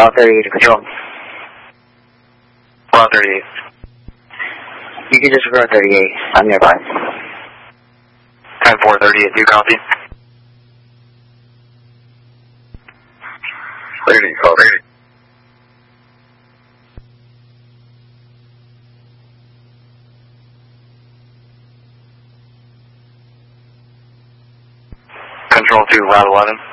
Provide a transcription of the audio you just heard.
Ground 38 to control. Ground 38. You can just ground 38. I'm nearby. 10-4-38, do you copy? 30, copy. Control 2, Route 11.